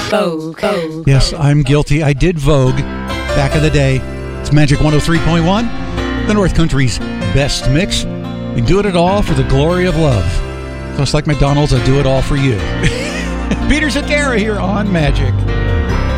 Vogue. Yes, I'm guilty. I did Vogue back in the day. It's Magic 103.1, the North Country's best mix. We do it all for the glory of love. Just like McDonald's, I do it all for you. Peter Cetera here on Magic.